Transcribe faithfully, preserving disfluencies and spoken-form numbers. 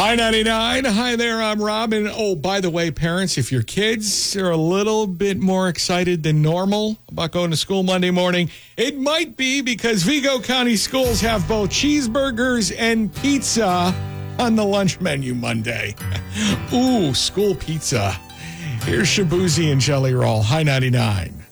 Hi, ninety-nine. Hi there, I'm Robin. Oh, by the way, parents, if your kids are a little bit more excited than normal about going to school Monday morning, it might be because Vigo County Schools have both cheeseburgers and pizza on the lunch menu Monday. Ooh, school pizza. Here's Shabuzi and Jelly Roll. Hi, ninety-nine.